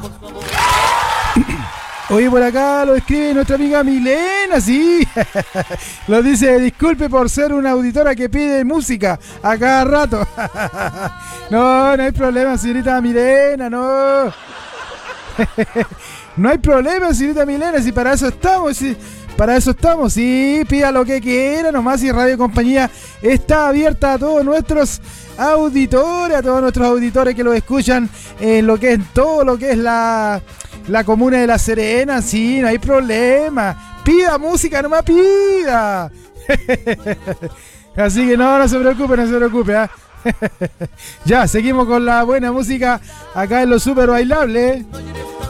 Oye, por acá lo escribe nuestra amiga Milena, sí. Lo dice, disculpe por ser una auditora que pide música a cada rato. No, no hay problema, señorita Milena, no. No hay problema, señorita Milena, si para eso estamos, si para eso estamos, sí, pida lo que quiera, nomás y Radio Compañía está abierta a todos nuestros auditores que lo escuchan en lo que es todo lo que es la comuna de La Serena, sí, no hay problema. Pida música, nomás pida. Así que no se preocupe, ¿eh? Ya, seguimos con la buena música acá en lo super bailable.